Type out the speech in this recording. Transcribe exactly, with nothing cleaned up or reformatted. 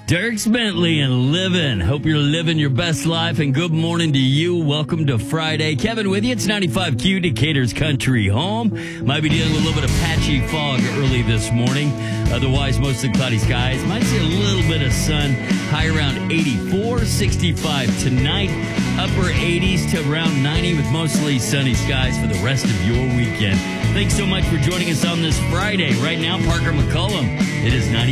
Dirk Bentley and Livin'. Hope you're living your best life, and good morning to you. Welcome to Friday. Kevin with you. It's ninety-five Q, Decatur's country home. Might be dealing with a little bit of patchy fog early this morning. Otherwise, mostly cloudy skies. Might see a little bit of sun. High around eighty-four, sixty-five tonight. Upper eighties to around ninety with mostly sunny skies for the rest of your weekend. Thanks so much for joining us on this Friday. Right now, Parker McCollum. It is ninety.